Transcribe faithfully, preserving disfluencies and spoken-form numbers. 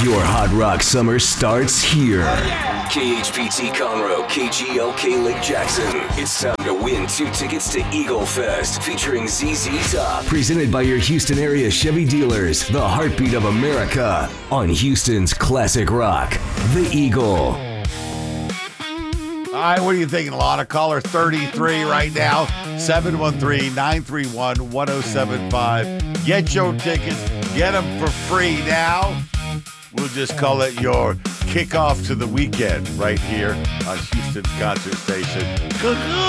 Your hot rock summer starts here. K H P T Conroe, K G L K Lake Jackson. It's time to win two tickets to Eagle Fest featuring Z Z Top. Presented by your Houston area Chevy dealers, the heartbeat of America, on Houston's classic rock, The Eagle. All right, what are you thinking, Lana? Caller thirty-three right now, seven one three, nine three one, one oh seven five. Get your tickets. Get them for free now. We'll just call it your kickoff to the weekend right here on Houston's Concert Station.